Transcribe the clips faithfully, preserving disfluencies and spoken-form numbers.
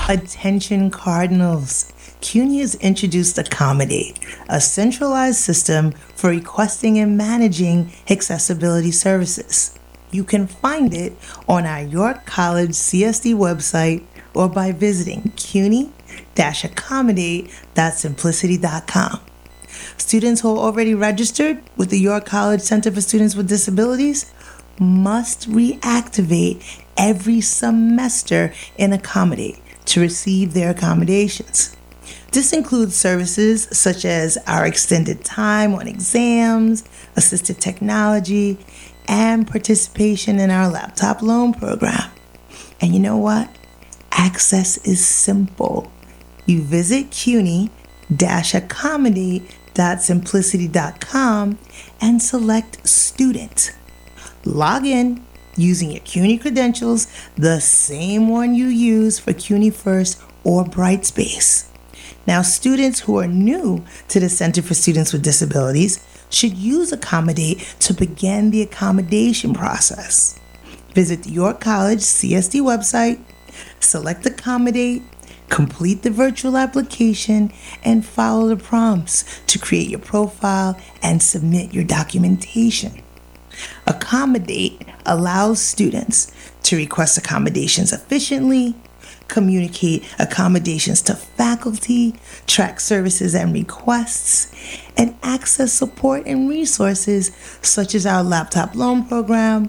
Attention Cardinals. CUNY has introduced Accommodate, a centralized system for requesting and managing accessibility services. You can find it on our York College C S D website or by visiting cuny dash accommodate dot simplicity dot com. Students who are already registered with the York College Center for Students with Disabilities must reactivate every semester in Accommodate to receive their accommodations. This includes services such as our extended time on exams, assistive technology, and participation in our laptop loan program. And you know what? Access is simple. You visit cuny dash accommodate dot simplicity dot com and select Student. Log in using your CUNY credentials, the same one you use for CUNY First or Brightspace. Now, students who are new to the Center for Students with Disabilities should use Accommodate to begin the accommodation process. Visit the York College C S D website, select Accommodate, complete the virtual application, and follow the prompts to create your profile and submit your documentation. Accommodate allows students to request accommodations efficiently, communicate accommodations to faculty, track services and requests, and access support and resources such as our laptop loan program,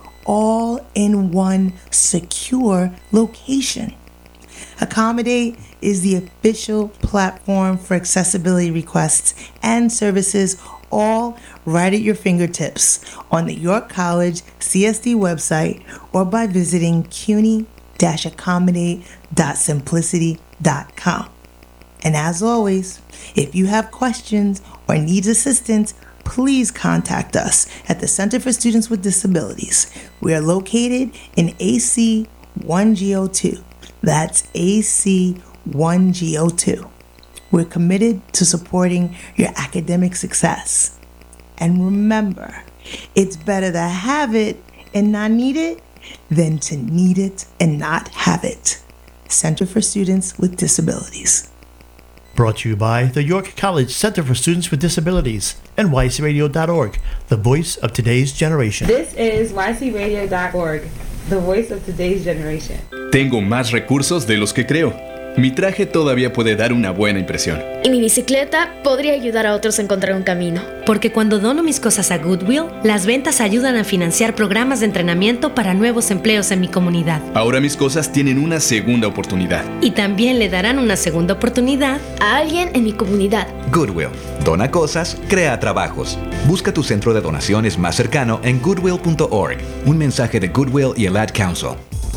all in one secure location. Accommodate is the official platform for accessibility requests and services, all right at your fingertips on the York College C S D website or by visiting cuny dash accommodate dot simplicity dot com. And as always, if you have questions or need assistance, please contact us at the Center for Students with Disabilities. We are located in A C one G oh two. That's A C one G oh two. We're committed to supporting your academic success. And remember, it's better to have it and not need it than to need it and not have it. Center for Students with Disabilities. Brought to you by the York College Center for Students with Disabilities and Y C radio dot org, the voice of today's generation. This is Y C radio dot org, the voice of today's generation. Tengo más recursos de los que creo. Mi traje todavía puede dar una buena impresión. Y mi bicicleta podría ayudar a otros a encontrar un camino. Porque cuando dono mis cosas a Goodwill, las ventas ayudan a financiar programas de entrenamiento para nuevos empleos en mi comunidad. Ahora mis cosas tienen una segunda oportunidad. Y también le darán una segunda oportunidad a alguien en mi comunidad. Goodwill. Dona cosas, crea trabajos. Busca tu centro de donaciones más cercano en goodwill punto org. Un mensaje de Goodwill y el Ad Council.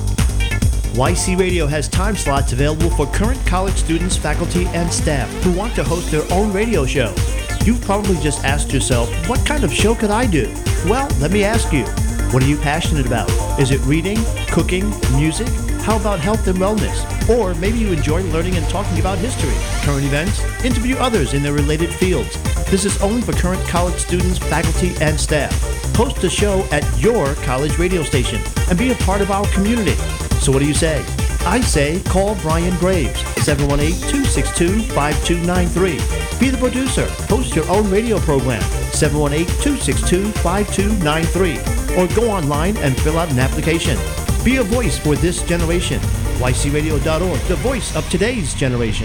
Y C Radio has time slots available for current college students, faculty, and staff who want to host their own radio show. You've probably just asked yourself, what kind of show could I do? Well, let me ask you, what are you passionate about? Is it reading, cooking, music? How about health and wellness? Or maybe you enjoy learning and talking about history, current events, interview others in their related fields. This is only for current college students, faculty, and staff. Host a show at your college radio station and be a part of our community. So what do you say? I say call Brian Graves, seven one eight, two six two, five two nine three. Be the producer. Host your own radio program, seven one eight, two six two, five two nine three. Or go online and fill out an application. Be a voice for this generation. Y C radio dot org, the voice of today's generation.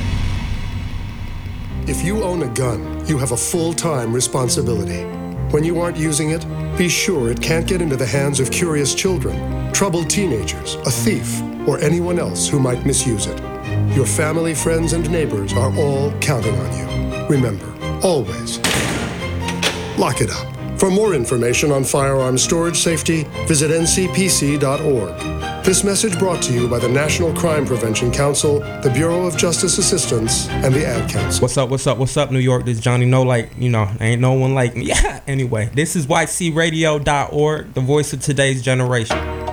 If you own a gun, you have a full-time responsibility. When you aren't using it, be sure it can't get into the hands of curious children, troubled teenagers, a thief, or anyone else who might misuse it. Your family, friends, and neighbors are all counting on you. Remember, always, lock it up. For more information on firearm storage safety, visit N C P C dot org. This message brought to you by the National Crime Prevention Council, the Bureau of Justice Assistance, and the Ad Council. What's up, what's up, what's up, New York? This is Johnny No Like, you know, ain't no one like me. Yeah, anyway, this is Y C radio dot org, the voice of today's generation.